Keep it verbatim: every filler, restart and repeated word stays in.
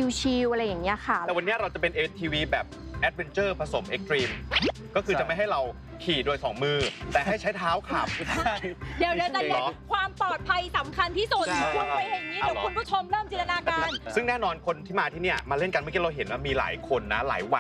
ชิลๆอะไรอย่างเงี้ยค่ะแต่วันนี้เราจะเป็น เอ ที วี แบบแอดเวนเจอร์ผสมเอ็กตรีมก็คือจะไม่ให้เราขี่โดยสองมือ แต่ให้ใช้เท้าขับเดี๋ยวเดี๋ยวจะเน้นความปลอดภัยสำคัญที่สุดใช่คุณไปอย่างนี้เดี๋ยวคุณผู้ชมเริ่มจินตนาการซึ่งแน่นอนคนที่มาที่เนี่ยมาเล่นกันเมื่อกี้เราเห็นว่ามีหลายคนนะหลายวัย